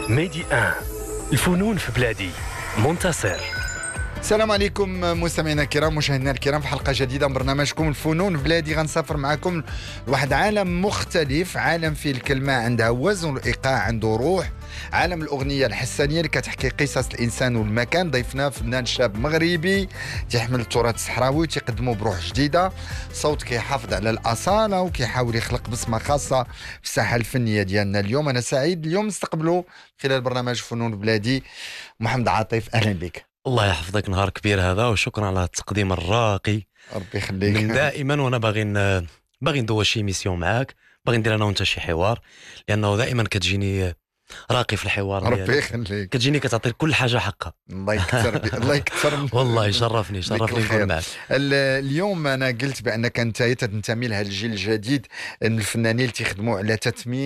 ميدي الفنون في بلادي. منتصر. السلام عليكم مستمعينا الكرام، مشاهدينا الكرام، في حلقه جديده من برنامجكم الفنون في بلادي. غنسافر معكم لواحد عالم مختلف، عالم فيه الكلمه عندها وزن والايقاع عنده روح، عالم الاغنيه الحسانيه اللي كتحكي قصص الانسان والمكان. ضيفنا فنان شاب مغربي تيحمل التراث الصحراوي وتيقدمه بروح جديده، صوت كيحافظ على الاصاله وكيحاول يخلق بصمه خاصه في الساحه الفنيه ديالنا. اليوم انا سعيد اليوم نستقبلوا خلال برنامج فنون في بلادي محمد عاطف. اهلا بك. الله يحفظك، نهار كبير هذا، وشكرا على التقديم الراقي. ربي يخليك. من دائما وانا باغي ندوز شي ميسيون معاك، باغي ندير انا وانت شي حوار، لانه دائما كتجيني راقي في الحوار ربي ديالك، يخليك. كتجيني كتعطي كل حاجه حقها. الله يكثر الله يكثر. والله شرفني نكون معك. اليوم انا قلت بانك انت تنتمي لهذا الجيل الجديد من الفنانين اللي تيخدموا على تثمين